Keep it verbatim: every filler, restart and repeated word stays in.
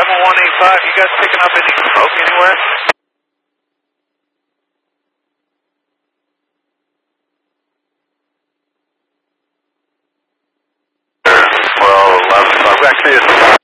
seven one eight five, you guys picking up any smoke anywhere? Well, eleven, I'm actually